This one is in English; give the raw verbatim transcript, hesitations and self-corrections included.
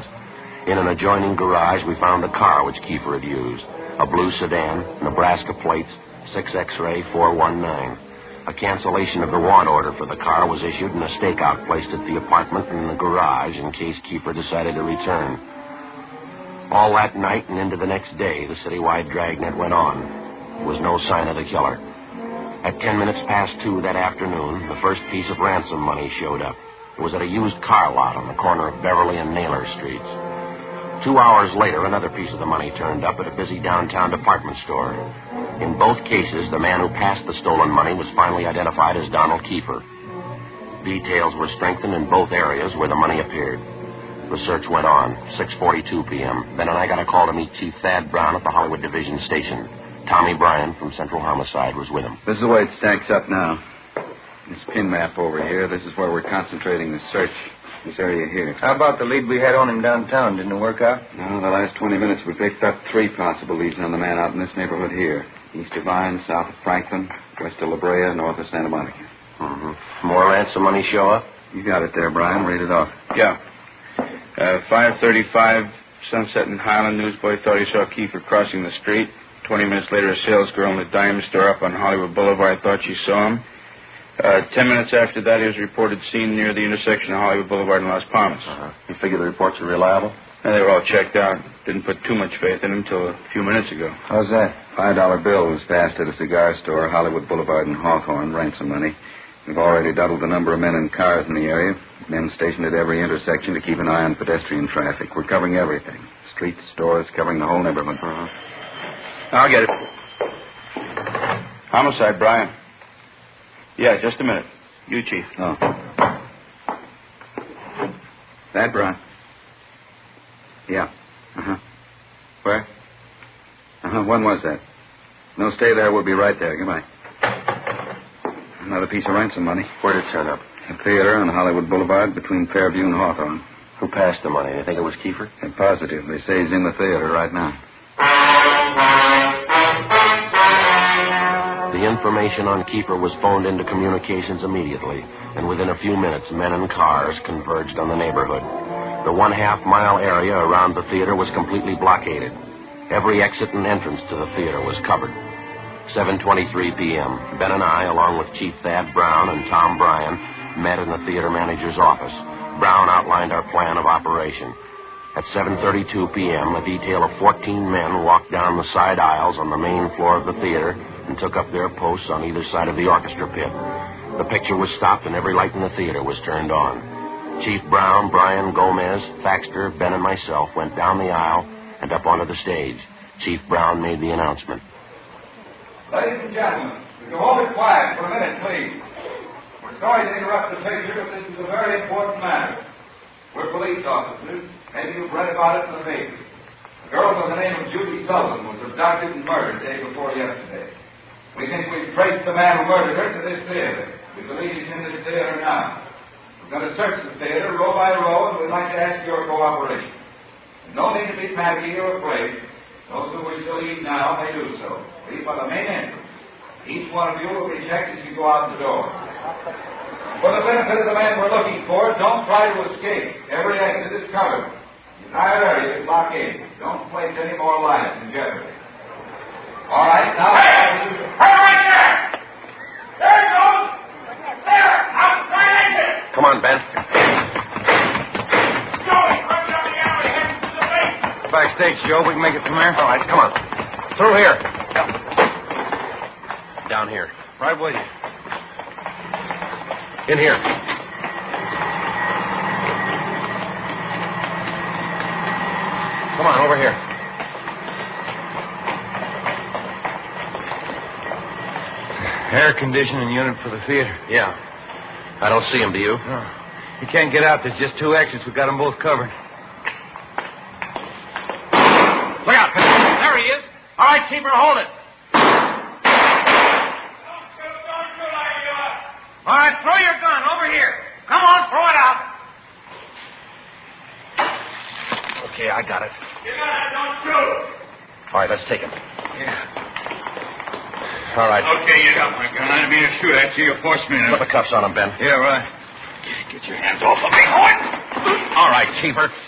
hands. In an adjoining garage, we found the car which Kiefer had used. A blue sedan, Nebraska plates, six X-ray four one nine. A cancellation of the want order for the car was issued and a stakeout placed at the apartment and in the garage in case Kiefer decided to return. All that night and into the next day, the citywide dragnet went on. There was no sign of the killer. At ten minutes past two that afternoon, the first piece of ransom money showed up. It was at a used car lot on the corner of Beverly and Naylor Streets. Two hours later, another piece of the money turned up at a busy downtown department store. In both cases, the man who passed the stolen money was finally identified as Donald Kiefer. Details were strengthened in both areas where the money appeared. The search went on, six forty-two p.m. Ben and I got a call to meet Chief Thad Brown at the Hollywood Division Station. Tommy Bryan from Central Homicide was with him. This is the way it stacks up now. This pin map over here, this is where we're concentrating the search. This area here. How about the lead we had on him downtown? Didn't it work out? No, the last twenty minutes we picked up three possible leads on the man out in this neighborhood here. East of Vine, south of Franklin, west of La Brea, north of Santa Monica. Mm-hmm. More ransom money show up? You got it there, Brian. Read it off. Yeah. Uh, five thirty-five, Sunset and Highland. Newsboy thought he saw Kiefer crossing the street. Twenty minutes later, a salesgirl in the diamond store up on Hollywood Boulevard thought she saw him. Uh, ten minutes after that, he was reported seen near the intersection of Hollywood Boulevard and Las Palmas. Uh-huh. You figure the reports are reliable? And they were all checked out. Didn't put too much faith in him until a few minutes ago. How's that? Five dollar bill was passed at a cigar store, Hollywood Boulevard and Hawthorne, ransom money. We've already doubled the number of men and cars in the area. Men stationed at every intersection to keep an eye on pedestrian traffic. We're covering everything. Streets, stores, covering the whole neighborhood. Uh-huh. I'll get it. Homicide, Brian. Yeah, just a minute. You, Chief. Oh. That, Brian? Yeah. Uh-huh. Where? Uh-huh. When was that? No, stay there. We'll be right there. Goodbye. Another piece of ransom money. Where did it turn up? A theater on Hollywood Boulevard between Fairview and Hawthorne. Who passed the money? You think it was Kiefer? They're positive. They say he's in the theater right now. The information on Kiefer was phoned into communications immediately, and within a few minutes, men and cars converged on the neighborhood. The one-half-mile area around the theater was completely blockaded. Every exit and entrance to the theater was covered. seven twenty-three p.m., Ben and I, along with Chief Thad Brown and Tom Bryan, met in the theater manager's office. Brown outlined our plan of operation. At seven thirty-two p.m., a detail of fourteen men walked down the side aisles on the main floor of the theater and took up their posts on either side of the orchestra pit. The picture was stopped and every light in the theater was turned on. Chief Brown, Bryan, Gomez, Thaxter, Ben, and myself went down the aisle and up onto the stage. Chief Brown made the announcement. Ladies and gentlemen, would you hold it quiet for a minute, please? We're sorry to interrupt the picture, but this is a very important matter. We're police officers. Maybe you've read about it in the paper. A girl by the name of Judy Sullivan was abducted and murdered the day before yesterday. We think we've traced the man who murdered her to this theater. We believe he's in this theater now. We're going to search the theater row by row, and we'd like to ask your cooperation. No need to be panicky or afraid. Those who wish to leave now may do so. Leave by the main entrance. Each one of you will be checked as you go out the door. For the benefit of the man we're looking for, don't try to escape. Every exit is covered. The entire area is blockaded. Don't place any more lives in jeopardy. All right, now... Hey! Hey, right there! There it goes! There! Outside exit! Come on, Ben. Joey, run down the alley, heading to the basement. Backstage, Joe. We can make it from there. All right, come on. Through here. Down here. Right with you. In here. Come on, over here. Air conditioning unit for the theater. Yeah. I don't see him, do you? No. You can't get out. There's just two exits. We've got them both covered. Look out. There he is. All right, keep her, hold it. All right, throw your gun over here. Come on, throw it out. Okay, I got it. You got it, don't shoot. All right, let's take him. Yeah. All right. Okay, you got my gun. I didn't mean to shoot at you. You forced me to. Put the cuffs on him, Ben. Yeah, right. Get your hands off of me, Owen. All right, Keeper.